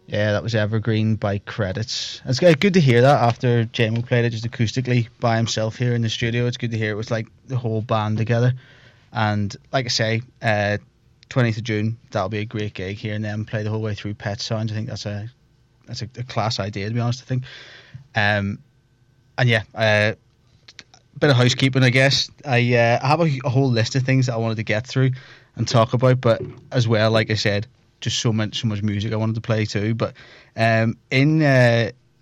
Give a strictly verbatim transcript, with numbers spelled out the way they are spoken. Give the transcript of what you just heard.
Yeah, that was Evergreen by Credits. It's good good to hear that after Jamo played it just acoustically by himself here in the studio. It's good to hear it was like the whole band together. And like I say, uh, twentieth of June, that'll be a great gig, hearing them play the whole way through Pet Sounds. I think that's a that's a, a class idea, to be honest, I think. Um, and yeah, uh, bit of housekeeping, I guess. I, uh, I have a, a whole list of things that I wanted to get through and talk about, but as well, like I said, just so much so much music I wanted to play too. But um, in uh,